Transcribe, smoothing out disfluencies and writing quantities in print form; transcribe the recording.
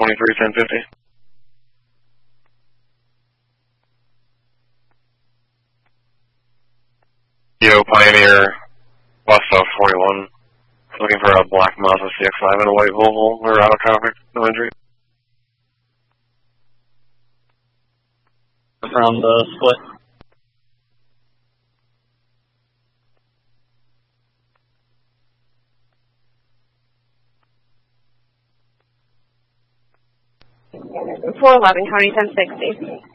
231050. Yo, Pioneer, West South 41. Looking for a black Mazda CX-5 and a white Volvo. We're out of traffic, no injury. From the split. .411, County 1060.